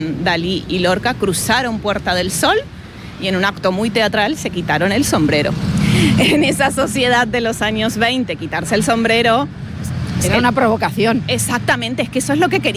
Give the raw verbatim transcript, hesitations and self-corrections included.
Dalí y Lorca cruzaron Puerta del Sol y en un acto muy teatral se quitaron el sombrero. En esa sociedad de los años veinte, quitarse el sombrero era una provocación. Exactamente, es que eso es lo que quería.